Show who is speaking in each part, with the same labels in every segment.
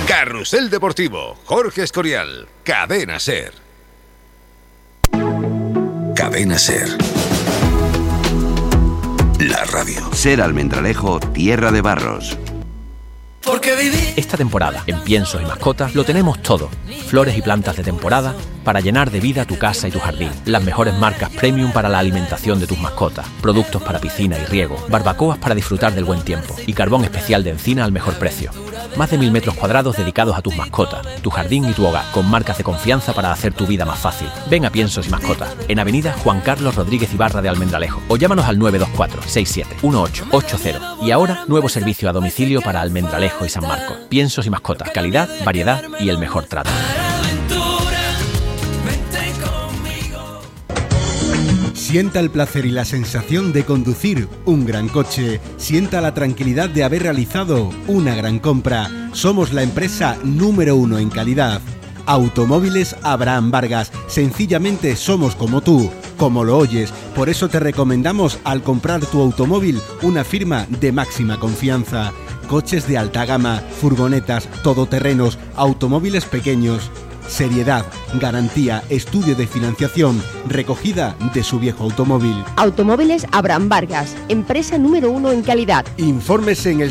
Speaker 1: Carrusel Deportivo, Jorge Escorial, Cadena SER. Cadena SER. La radio.
Speaker 2: SER Almendralejo, tierra de barros.
Speaker 3: Esta temporada, en Piensos y Mascotas, lo tenemos todo. Flores y plantas de temporada para llenar de vida tu casa y tu jardín. Las mejores marcas premium para la alimentación de tus mascotas. Productos para piscina y riego. Barbacoas para disfrutar del buen tiempo. Y carbón especial de encina al mejor precio. Más de 1000 metros cuadrados dedicados a tus mascotas, tu jardín y tu hogar, con marcas de confianza para hacer tu vida más fácil. Ven a Piensos y Mascotas, en Avenida Juan Carlos Rodríguez Ibarra de Almendralejo, o llámanos al 924 67 1880. Y ahora, nuevo servicio a domicilio para Almendralejo y San Marcos. Piensos y Mascotas, calidad, variedad y el mejor trato.
Speaker 4: Sienta el placer y la sensación de conducir un gran coche. Sienta la tranquilidad de haber realizado una gran compra. Somos la empresa número 1 en calidad. Automóviles Abraham Vargas. Sencillamente somos como tú, como lo oyes. Por eso te recomendamos al comprar tu automóvil una firma de máxima confianza. Coches de alta gama, furgonetas, todoterrenos, automóviles pequeños. Seriedad, garantía, estudio de financiación, recogida de su viejo automóvil.
Speaker 5: Automóviles Abraham Vargas, empresa número 1 en calidad.
Speaker 4: Infórmese en el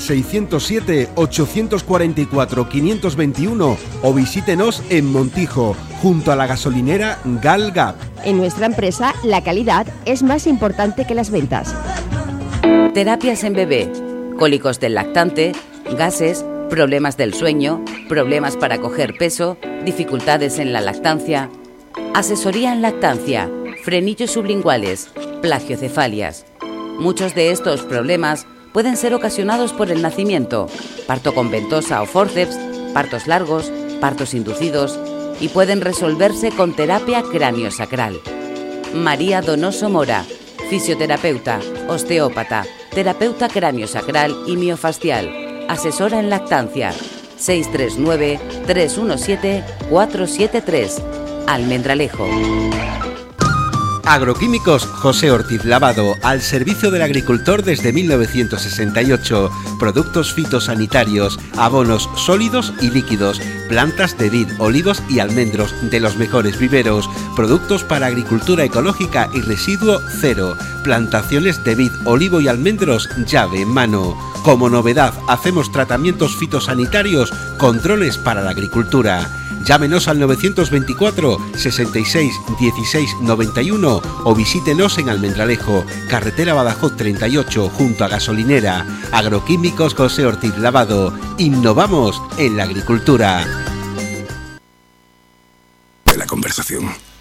Speaker 4: 607-844-521 o visítenos en Montijo, junto a la gasolinera Gal Gap.
Speaker 5: En nuestra empresa, la calidad es más importante que las ventas.
Speaker 6: Terapias en bebé, cólicos del lactante, gases, problemas del sueño, problemas para coger peso, dificultades en la lactancia, asesoría en lactancia, frenillos sublinguales, plagiocefalias. Muchos de estos problemas pueden ser ocasionados por el nacimiento, parto con ventosa o fórceps, partos largos, partos inducidos y pueden resolverse con terapia craniosacral. María Donoso Mora, fisioterapeuta, osteópata, terapeuta craniosacral y miofascial. Asesora en lactancia. 639-317-473. Almendralejo.
Speaker 4: Agroquímicos José Ortiz Lavado, al servicio del agricultor desde 1968. Productos fitosanitarios, abonos sólidos y líquidos, plantas de vid, olivos y almendros de los mejores viveros, productos para agricultura ecológica y residuo cero, plantaciones de vid, olivo y almendros llave en mano. Como novedad, hacemos tratamientos fitosanitarios, controles para la agricultura. Llámenos al 924 66 16 91 o visítenos en Almendralejo, carretera Badajoz 38, junto a gasolinera. Agroquímicos José Ortiz Lavado. Innovamos en la agricultura.
Speaker 1: De la conversación.